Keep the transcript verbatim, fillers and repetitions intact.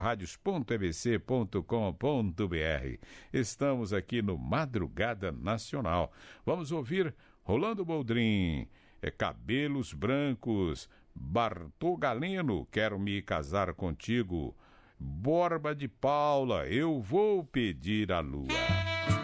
radios ponto e b c ponto com ponto b r. Estamos aqui no Madrugada Nacional. Vamos ouvir Rolando Boldrin, é Cabelos Brancos, Bartô Galeno, Quero Me Casar Contigo, Borba de Paula, Eu Vou Pedir a Lua.